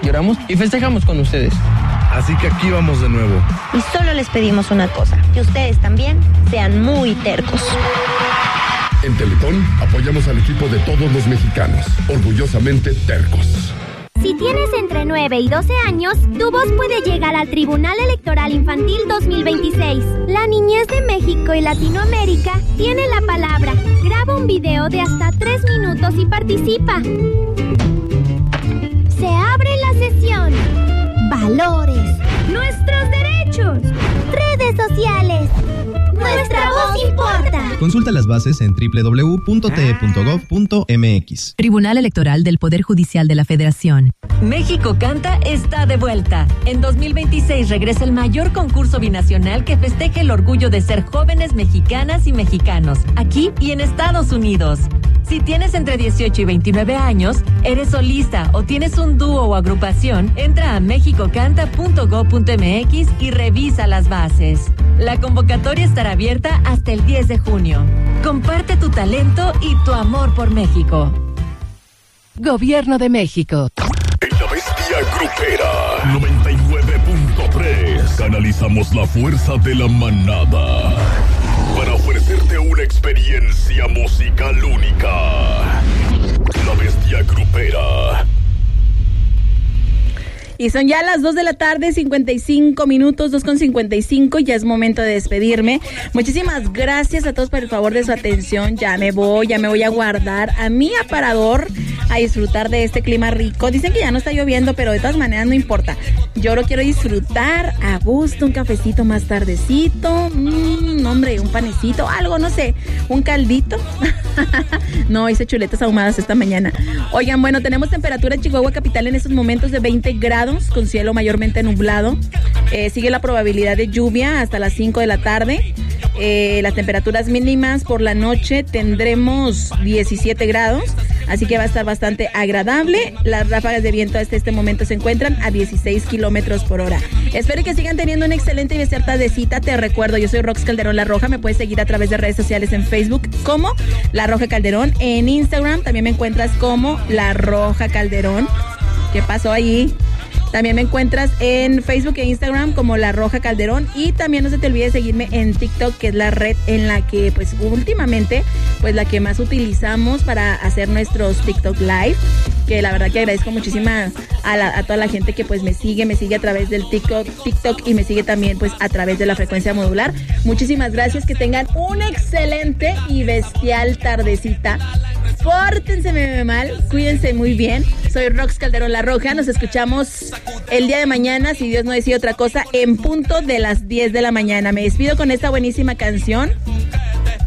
lloramos y festejamos con ustedes. Así que aquí vamos de nuevo. Y solo les pedimos una cosa, que ustedes también sean muy tercos. En Teletón apoyamos al equipo de todos los mexicanos, orgullosamente tercos. Si tienes entre 9 y 12 años, tu voz puede llegar al Tribunal Electoral Infantil 2026. La niñez de México y Latinoamérica tiene la palabra. Graba un video de hasta 3 minutos y participa. Se abre la sesión. Valores. Nuestros derechos. Redes sociales. Nuestra voz importa. Consulta las bases en www.te.gov.mx. Tribunal Electoral del Poder Judicial de la Federación. México Canta está de vuelta. En 2026 regresa el mayor concurso binacional que festeje el orgullo de ser jóvenes mexicanas y mexicanos, aquí y en Estados Unidos. Si tienes entre 18 y 29 años, eres solista o tienes un dúo o agrupación, entra a mexicocanta.gov.mx y revisa las bases. La convocatoria estará abierta hasta el 10 de junio. Comparte tu talento y tu amor por México. Gobierno de México. En la bestia grupera 99.3 canalizamos la fuerza de la manada para ofrecerte una experiencia musical única. La bestia grupera. Y son ya las 2 de la tarde, 55 minutos, 2:55, ya es momento de despedirme. Muchísimas gracias a todos por el favor de su atención. Ya me voy a guardar a mi aparador a disfrutar de este clima rico. Dicen que ya no está lloviendo, pero de todas maneras no importa. Yo lo quiero disfrutar a gusto, un cafecito más tardecito, hombre, un panecito, algo, no sé, un caldito. No, hice chuletas ahumadas esta mañana. Oigan, bueno, tenemos temperatura en Chihuahua capital en estos momentos de 20 grados, con cielo mayormente nublado. Sigue la probabilidad de lluvia hasta las 5 de la tarde. Las temperaturas mínimas por la noche tendremos 17 grados, así que va a estar bastante agradable. Las ráfagas de viento hasta este momento se encuentran a 16 kilómetros por hora. Espero que sigan teniendo una excelente y bella tardecita. Te recuerdo, yo soy Rox Calderón La Roja. Me puedes seguir a través de redes sociales en Facebook como La Roja Calderón. En Instagram también me encuentras como La Roja Calderón. ¿Qué pasó ahí? También me encuentras en Facebook e Instagram como La Roja Calderón, y también no se te olvide seguirme en TikTok, que es la red en la que pues últimamente pues la que más utilizamos para hacer nuestros TikTok Live, que la verdad que agradezco muchísimo a toda la gente que pues me sigue a través del TikTok y me sigue también pues a través de la frecuencia modular. Muchísimas gracias, que tengan una excelente y bestial tardecita. Pórtense mal, cuídense muy bien. Soy Rox Calderón La Roja. Nos escuchamos el día de mañana, si Dios no decide otra cosa, en punto de las 10 de la mañana. Me despido con esta buenísima canción